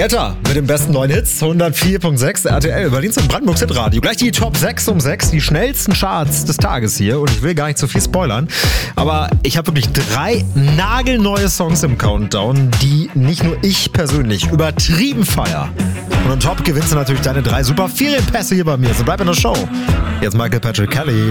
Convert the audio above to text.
Getter mit den besten neuen Hits, 104.6 RTL, Berlins und Brandenburgs Hitradio. Gleich die Top 6 um 6, die schnellsten Charts des Tages hier. Und ich will gar nicht zu viel spoilern, aber ich habe wirklich 3 nagelneue Songs im Countdown, die nicht nur ich persönlich übertrieben feier. Und on top gewinnst du natürlich deine 3 super Ferienpässe hier bei mir. So bleib in der Show. Jetzt Michael Patrick Kelly.